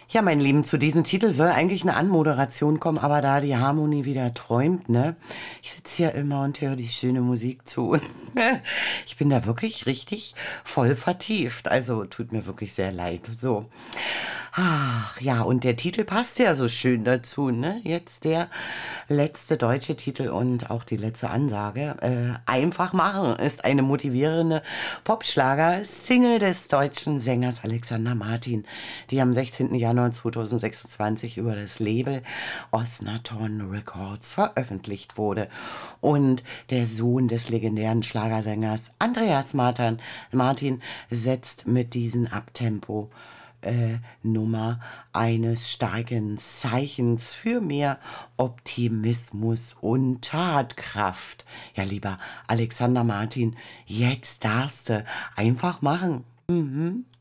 Ja, mein Lieben, zu diesem Titel soll eigentlich eine Anmoderation kommen, aber da die Harmonie wieder träumt, ne? Ich sitze hier immer und höre die schöne Musik zu. Und ich bin da wirklich richtig voll vertieft. Also tut mir wirklich sehr leid. So. Ach ja, und der Titel passt ja so schön dazu, ne? Jetzt der letzte deutsche Titel und auch die letzte Ansage. Einfach machen ist eine motivierende Popschlager-Single des deutschen Sängers Alexander Martin, die am 16. Januar 2026 über das Label Osnaton Records veröffentlicht wurde. Und der Sohn des legendären Schlagersängers Andreas Martin setzt mit diesem Abtempo Nummer eines starken Zeichens für mehr Optimismus und Tatkraft. Ja, lieber Alexander Martin, jetzt darfst du einfach machen.